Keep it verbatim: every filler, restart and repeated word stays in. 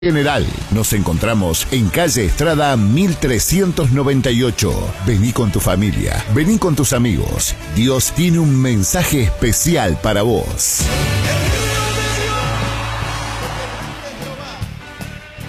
General, nos encontramos en calle Estrada mil trescientos noventa y ocho. Vení con tu familia, vení con tus amigos. Dios tiene un mensaje especial para vos.